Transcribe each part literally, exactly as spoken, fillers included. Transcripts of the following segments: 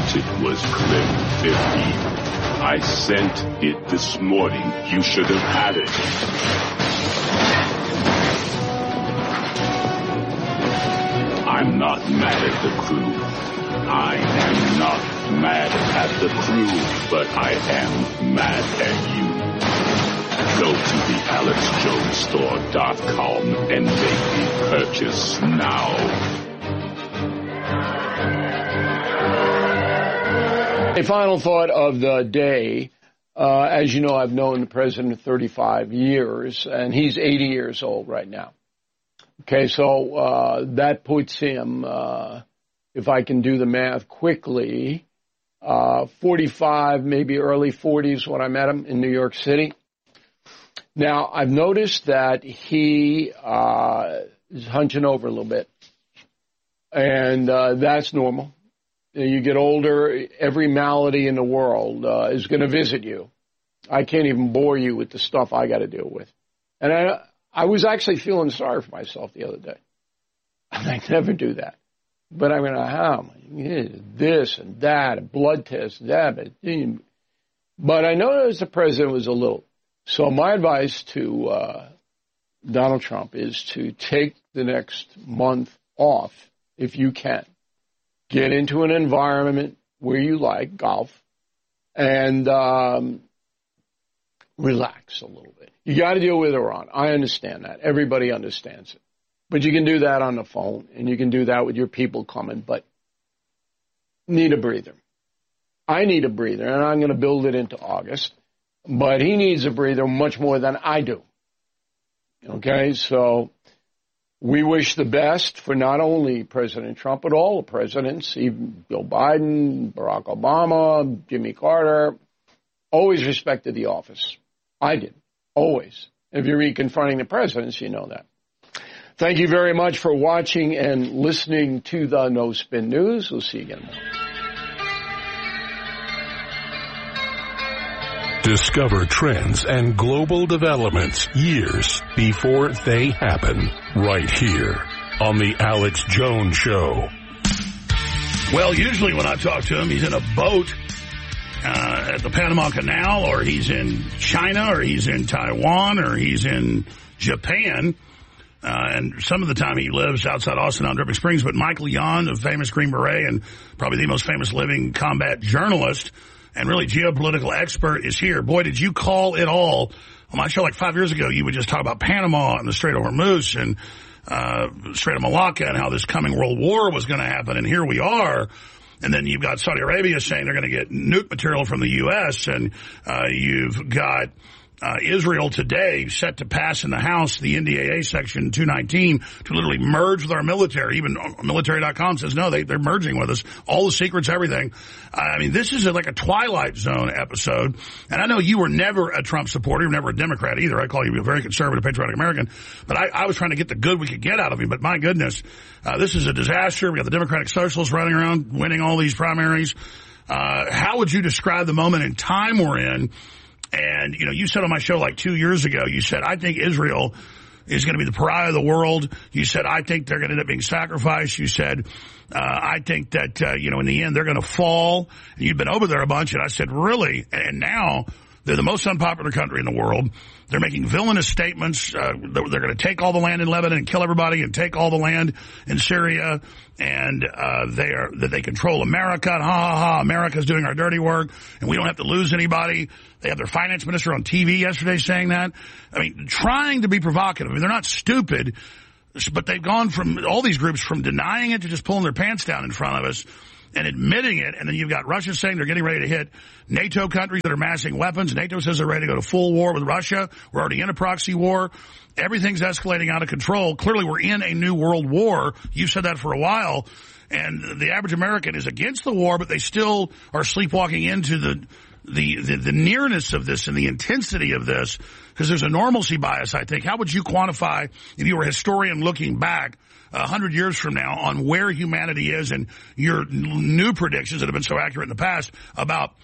thought it was Clem fifty. I sent it this morning. You should have had it. I'm not mad at the crew. I am not mad at the crew, but I am mad at you. Go to the alex jones store dot com and make the purchase now. A final thought of the day. Uh, as you know, I've known the president thirty-five years, and he's eighty years old right now. Okay, so uh, that puts him, uh, if I can do the math quickly, uh, forty-five, maybe early forties when I met him in New York City. Now, I've noticed that he uh, is hunching over a little bit, and uh, that's normal. You get older, every malady in the world uh, is going to visit you. I can't even bore you with the stuff I got to deal with. And I, I was actually feeling sorry for myself the other day. I never do that. But I'm going to, how? This and that, and blood tests, that. But I noticed the president was a little. So my advice to uh, Donald Trump is to take the next month off if you can. Get into an environment where you like golf and um, relax a little bit. You got to deal with Iran. I understand that. Everybody understands it. But you can do that on the phone, and you can do that with your people coming, but need a breather. I need a breather, and I'm going to build it into August. But he needs a breather much more than I do. Okay, so we wish the best for not only President Trump, but all the presidents, even Joe Biden, Barack Obama, Jimmy Carter. Always respected the office. I did. Always. If you read Confronting the Presidents, you know that. Thank you very much for watching and listening to the No Spin News. We'll see you again tomorrow. Discover trends and global developments years before they happen, right here on The Alex Jones Show. Well, usually when I talk to him, he's in a boat uh, at the Panama Canal, or he's in China, or he's in Taiwan, or he's in Japan. Uh, and some of the time he lives outside Austin on Dripping Springs. But Michael Yon, the famous Green Beret and probably the most famous living combat journalist and really geopolitical expert, is here. Boy, did you call it all. On my show like five years ago, you would just talk about Panama and the Strait of Hormuz and uh, Strait of Malacca and how this coming world war was going to happen. And here we are. And then you've got Saudi Arabia saying they're going to get nuke material from the U S. And uh, you've got Uh, Israel today set to pass in the House the N D A A Section two nineteen to literally merge with our military. Even military dot com says, no, they, they're merging with us. All the secrets, everything. I mean, this is a, like a Twilight Zone episode. And I know you were never a Trump supporter. You were never a Democrat either. I call you a very conservative, patriotic American. But I, I was trying to get the good we could get out of him. But my goodness, uh, this is a disaster. We got the Democratic Socialists running around winning all these primaries. Uh, how would you describe the moment in time we're in? And, you know, you said on my show like two years ago, you said, I think Israel is going to be the pariah of the world. You said, I think they're going to end up being sacrificed. You said, uh, I think that, uh, you know, in the end, they're going to fall. And you've been over there a bunch. And I said, really? And now they're the most unpopular country in the world. They're making villainous statements. Uh, they're, they're going to take all the land in Lebanon and kill everybody and take all the land in Syria. And uh, they are that they control America. And ha, ha, ha, America's doing our dirty work. And we don't have to lose anybody. They have their finance minister on T V yesterday saying that. I mean, trying to be provocative. I mean, they're not stupid, but they've gone from all these groups from denying it to just pulling their pants down in front of us and admitting it. And then you've got Russia saying they're getting ready to hit NATO countries that are massing weapons. NATO says they're ready to go to full war with Russia. We're already in a proxy war. Everything's escalating out of control. Clearly, we're in a new world war. You've said that for a while. And the average American is against the war, but they still are sleepwalking into the the the, the nearness of this and the intensity of this, because there's a normalcy bias, I think. How would you quantify, if you were a historian looking back a hundred years from now, on where humanity is and your new predictions that have been so accurate in the past about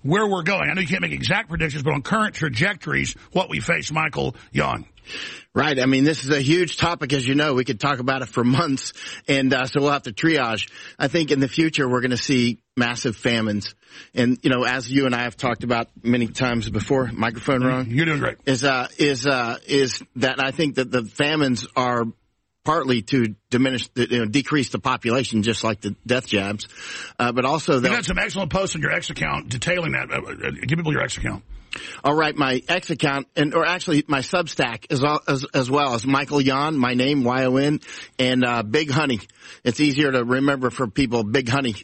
where we're going. I know you can't make exact predictions, but on current trajectories, what we face, Michael Yon. Right. I mean, this is a huge topic, as you know. We could talk about it for months, and uh, so we'll have to triage. I think in the future we're going to see massive famines. And, you know, as you and I have talked about many times before, microphone wrong? You're doing great. Is, uh, is, uh, is that I think that the famines are partly to diminish, the, you know, decrease the population, just like the death jabs, uh, but also that. You got some excellent posts on your X account detailing that. Uh, uh, give people your X account. All right, my X account, and or actually my Substack as, all, as, as well as Michael Yon, my name, Y O N, and uh, Big Honey. It's easier to remember for people, Big Honey.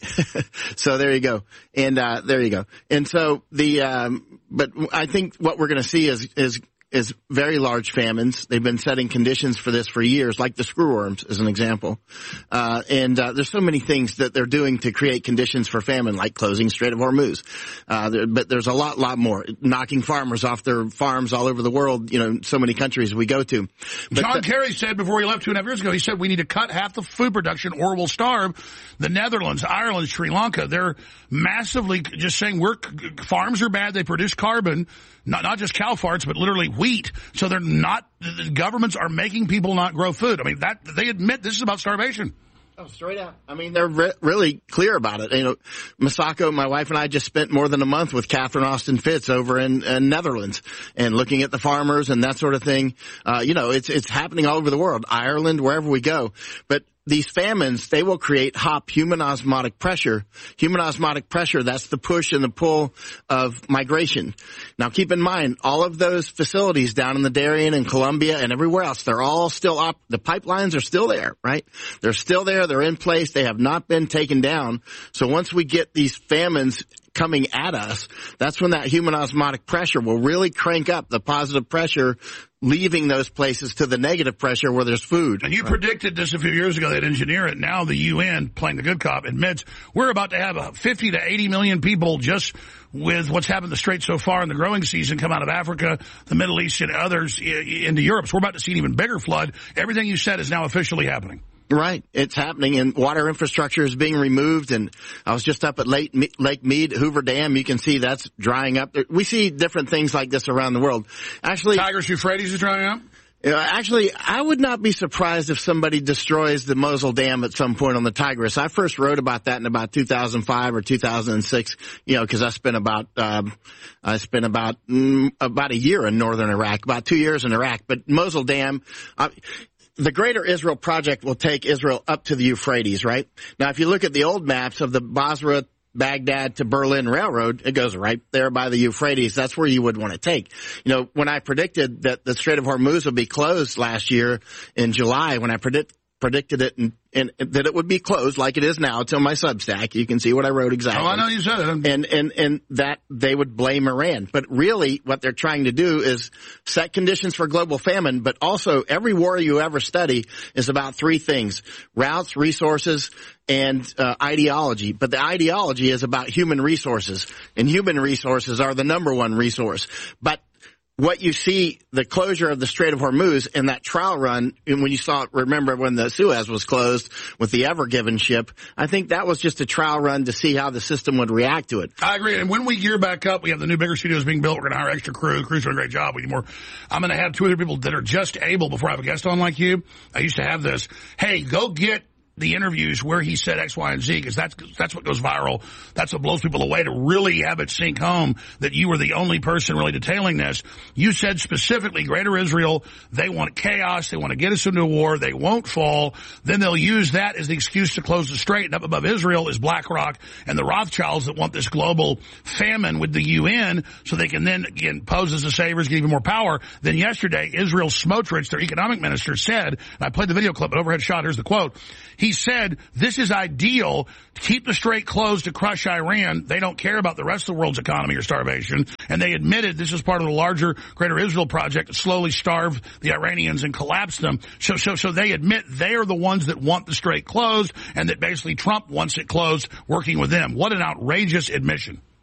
So there you go. And uh, there you go. And so the, um, but I think what we're going to see is, is, is very large famines. They've been setting conditions for this for years, like the screwworms as an example. Uh, and uh, there's so many things that they're doing to create conditions for famine, like closing Strait of Hormuz. Uh, there, but there's a lot, lot more. Knocking farmers off their farms all over the world, you know, so many countries we go to. But John th- Kerry said before he left two and a half years ago, he said we need to cut half the food production or we'll starve. The Netherlands, Ireland, Sri Lanka, they're massively just saying we're farms are bad. They produce carbon. Not not just cow farts, but literally wheat. So they're not, the governments are making people not grow food. I mean, that they admit this is about starvation. Oh, straight out. I mean, they're re- really clear about it. You know, Masako, my wife and I just spent more than a month with Catherine Austin Fitz over in, in Netherlands and looking at the farmers and that sort of thing. Uh, you know, it's, it's happening all over the world, Ireland, wherever we go. But these famines, they will create H O P, human osmotic pressure. Human osmotic pressure, that's the push and the pull of migration. Now keep in mind, all of those facilities down in the Darien and Colombia and everywhere else, they're all still up. The pipelines are still there, right? They're still there. They're in place. They have not been taken down. So once we get these famines coming at us, that's when that human osmotic pressure will really crank up the positive pressure, leaving those places to the negative pressure where there's food. And you right. predicted this a few years ago, they'd engineer it. Now the U N, playing the good cop, admits we're about to have a fifty to eighty million people just with what's happened to the Strait so far in the growing season come out of Africa, the Middle East, and others into Europe. So we're about to see an even bigger flood. Everything you said is now officially happening. Right. It's happening, and water infrastructure is being removed. And I was just up at Lake, Lake Mead, Hoover Dam. You can see that's drying up. We see different things like this around the world. Actually, Tigris Euphrates is drying up? Uh, actually, I would not be surprised if somebody destroys the Mosul Dam at some point on the Tigris. I first wrote about that in about two thousand five or two thousand six, you know, because I spent about, um, I spent about, mm, about a year in northern Iraq, about two years in Iraq. But Mosul Dam, uh, the Greater Israel Project will take Israel up to the Euphrates, right? Now, if you look at the old maps of the Basra, Baghdad to Berlin Railroad, it goes right there by the Euphrates. That's where you would want to take. You know, when I predicted that the Strait of Hormuz would be closed last year in July, when I predict, predicted it and, and that it would be closed like it is now, it's on my Substack. You can see what I wrote exactly. Oh, I know you said it. And, and, and that they would blame Iran. But really what they're trying to do is set conditions for global famine, but also every war you ever study is about three things: routes, resources, and uh, ideology. But the ideology is about human resources, and human resources are the number one resource. But what you see, the closure of the Strait of Hormuz and that trial run, and when you saw it, remember when the Suez was closed with the Ever Given ship, I think that was just a trial run to see how the system would react to it. I agree. And when we gear back up, we have the new bigger studios being built. We're going to hire extra crew. The crew's doing a great job. We need more. I'm going to have two other people that are just able, before I have a guest on like you. I used to have this. Hey, go get the interviews where he said X, Y, and Z, because that's, that's what goes viral. That's what blows people away, to really have it sink home that you were the only person really detailing this. You said specifically, Greater Israel, they want chaos. They want to get us into a war. They won't fall. Then they'll use that as the excuse to close the strait. And up above Israel is BlackRock and the Rothschilds that want this global famine with the U N so they can then, again, pose as the saviors, get even more power. Then yesterday, Israel Smotrich, their economic minister, said, and I played the video clip, an overhead shot, here's the quote. He said, this is ideal to keep the strait closed to crush Iran. They don't care about the rest of the world's economy or starvation. And they admitted this is part of the larger Greater Israel Project to slowly starve the Iranians and collapse them. So, so, so they admit they are the ones that want the strait closed and that basically Trump wants it closed, working with them. What an outrageous admission.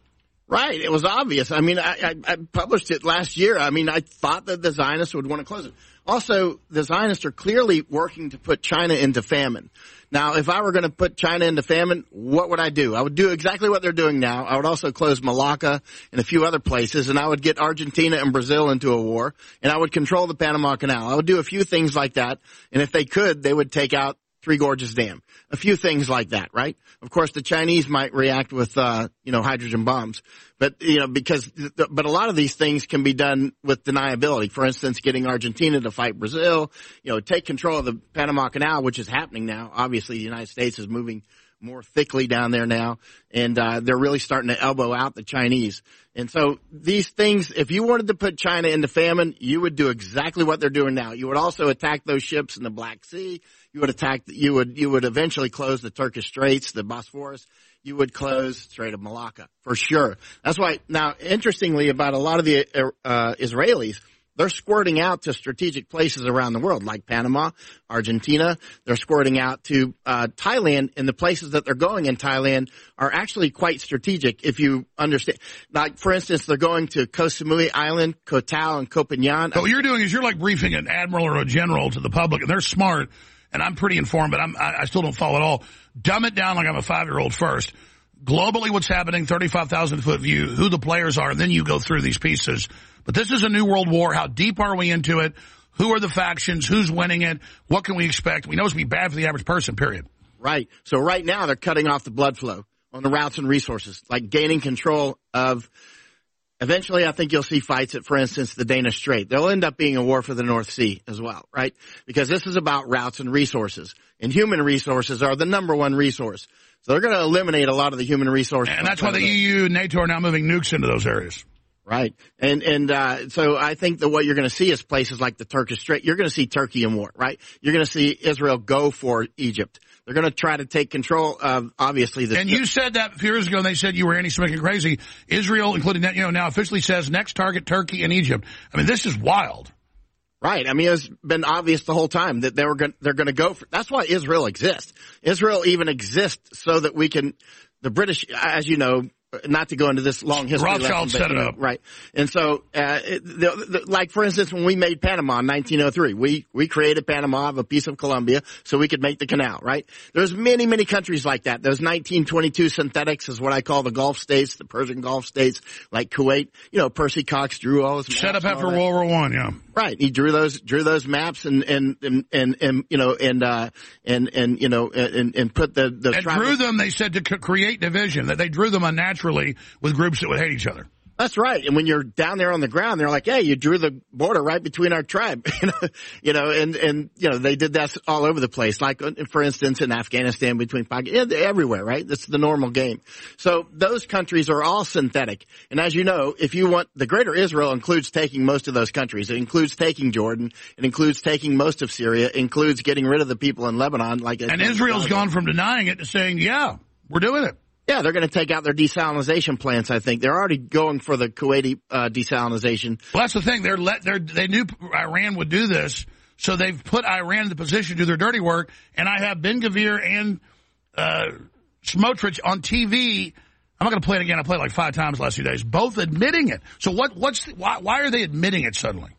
Right. It was obvious. I mean, I, I, I published it last year. I mean, I thought that the Zionists would want to close it. Also, the Zionists are clearly working to put China into famine. Now, if I were going to put China into famine, what would I do? I would do exactly what they're doing now. I would also close Malacca and a few other places, and I would get Argentina and Brazil into a war, and I would control the Panama Canal. I would do a few things like that, and if they could, they would take out Three Gorges Dam. A few things like that, right? Of course, the Chinese might react with, uh, you know, hydrogen bombs. But, you know, because, but a lot of these things can be done with deniability. For instance, getting Argentina to fight Brazil, you know, take control of the Panama Canal, which is happening now. Obviously, the United States is moving more thickly down there now, and uh, they're really starting to elbow out the Chinese. And so these things, if you wanted to put China into famine, you would do exactly what they're doing now. You would also attack those ships in the Black Sea. You would attack, you would, you would eventually close the Turkish Straits, the Bosphorus. You would close Strait of Malacca for sure. That's why now, interestingly, about a lot of the uh, Israelis, they're squirting out to strategic places around the world, like Panama, Argentina. They're squirting out to uh, Thailand, and the places that they're going in Thailand are actually quite strategic if you understand. Like, for instance, they're going to Koh Samui Island, Koh Tao, and Koh Phangan. But what you're doing is you're like briefing an admiral or a general to the public, and they're smart, and I'm pretty informed, but I'm, I, I still don't follow it all. Dumb it down like I'm a five-year-old first. Globally, what's happening, thirty-five thousand foot view, who the players are, and then you go through these pieces. But this is a new world war. How deep are we into it? Who are the factions? Who's winning it? What can we expect? We know it's going to be bad for the average person, period. Right. So right now they're cutting off the blood flow on the routes and resources, like gaining control of. Eventually, I think you'll see fights at, for instance, the Danish Strait. There'll end up being a war for the North Sea as well, right? Because this is about routes and resources. And human resources are the number one resource. So they're going to eliminate a lot of the human resources. And that's why the E U and NATO are now moving nukes into those areas. Right. And, and, uh, so I think that what you're going to see is places like the Turkish Strait. You're going to see Turkey in war, right? You're going to see Israel go for Egypt. They're going to try to take control of, obviously, the... And you said that a few years ago, and they said you were anti-Semitic and crazy. Israel, including that, you know, now officially says next target Turkey and Egypt. I mean, this is wild. Right. I mean, it's been obvious the whole time that they were going, they're going to go for... That's why Israel exists. Israel even exists so that we can... The British, as you know... Not to go into this long history Rothschild lesson, set it up. Right. And so, uh, it, the, the, like, for instance, when we made Panama in nineteen oh three, we, we created Panama of a piece of Colombia so we could make the canal, right? There's many, many countries like that. Those nineteen twenty-two synthetics is what I call the Gulf states, the Persian Gulf states, like Kuwait. You know, Percy Cox drew all those maps. Set up after World War One, yeah. Right. He drew those, drew those maps and, and, and, and, and you know, and, uh, and, and, you know, and, and put the, the And drew them, they said, to create division, that they drew them unnaturally with groups that would hate each other. That's right. And when you're down there on the ground, they're like, hey, you drew the border right between our tribe. you know, and, and, you know, they did that all over the place. Like, for instance, in Afghanistan, between Pakistan, everywhere, right? That's the normal game. So those countries are all synthetic. And as you know, if you want, the Greater Israel includes taking most of those countries. It includes taking Jordan. It includes taking most of Syria. It includes getting rid of the people in Lebanon. Like, and Israel's gone from denying it to saying, yeah, we're doing it. Yeah, they're going to take out their desalinization plants, I think. They're already going for the Kuwaiti uh, desalinization. Well, that's the thing. They're let, they're, they knew Iran would do this, so they've put Iran in the position to do their dirty work. And I have Ben-Gvir and uh, Smotrich on T V. I'm not going to play it again. I played it like five times the last few days, both admitting it. So what? What's the, why, why are they admitting it suddenly?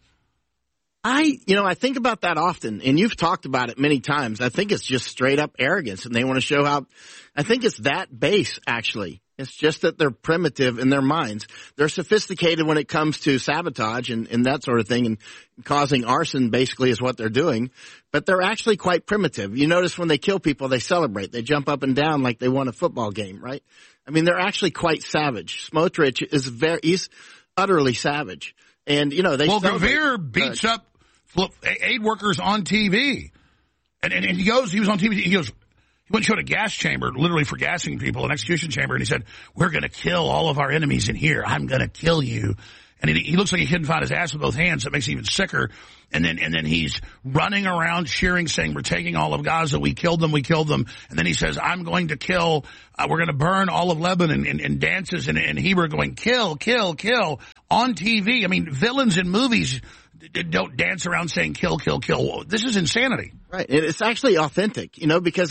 I, you know, I think about that often, and you've talked about it many times. I think it's just straight up arrogance, and they want to show how, I think it's that base, actually. It's just that they're primitive in their minds. They're sophisticated when it comes to sabotage and, and that sort of thing, and causing arson basically is what they're doing. But they're actually quite primitive. You notice when they kill people, they celebrate. They jump up and down like they won a football game, right? I mean, they're actually quite savage. Smotrich is very, he's utterly savage. And, you know, they Well, Gvir beats uh, up aid workers on T V. And, and, and he goes, he was on T V, he goes, he went and showed a gas chamber, literally for gassing people, an execution chamber, and he said, we're going to kill all of our enemies in here. I'm going to kill you. And he, he looks like he couldn't find his ass with both hands. That makes it even sicker. And then, and then he's running around cheering, saying, we're taking all of Gaza. We killed them. We killed them. And then he says, I'm going to kill, uh, we're going to burn all of Lebanon, and, and dances in, in Hebrew going, kill, kill, kill on T V. I mean, villains in movies don't dance around saying kill, kill, kill. This is insanity. Right. And it's actually authentic, you know, because I've,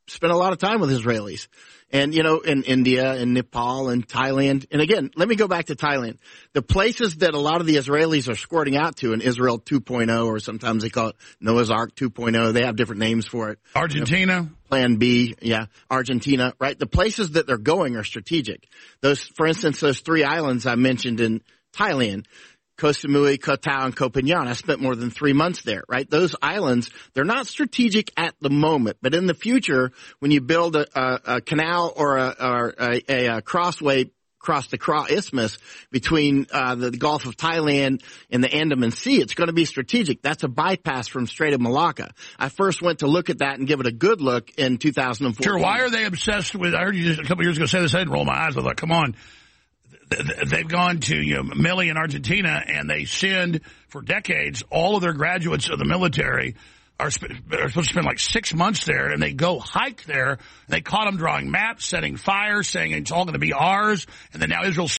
spent a lot of time with Israelis. And, you know, in India and Nepal and Thailand. And again, let me go back to Thailand. The places that a lot of the Israelis are squirting out to in Israel two point oh, or sometimes they call it Noah's Ark two point oh. They have different names for it. Argentina. You know, Plan B. Yeah. Argentina, right? The places that they're going are strategic. Those, for instance, those three islands I mentioned in Thailand, Koh Samui, Koh Tao, and Koh Phangan. I spent more than three months there, right? Those islands, they're not strategic at the moment, but in the future, when you build a, a, a canal or a, or a, a, a crossway across the Kra Isthmus between uh, the, the Gulf of Thailand and the Andaman Sea, it's going to be strategic. That's a bypass from Strait of Malacca. I first went to look at that and give it a good look in two thousand fourteen. Sure, why are they obsessed with, I heard you just a couple years ago say this, I didn't roll my eyes. I thought, come on. They've gone to, you know, Mili in Argentina, and they send, for decades, all of their graduates of the military are, sp- are supposed to spend like six months there, and they go hike there. And they caught them drawing maps, setting fires, saying it's all going to be ours. And then now Israel's